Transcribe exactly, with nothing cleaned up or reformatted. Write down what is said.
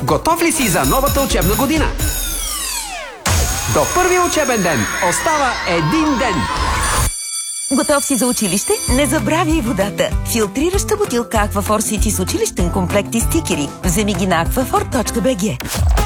Готов ли си за новата учебна година? До първия учебен ден остава един ден. Готов си за училище? Не забравяй водата. Филтрираща бутилка Аквафор Сити с училищен комплект и стикери. Вземи ги на аквафор точка би джи.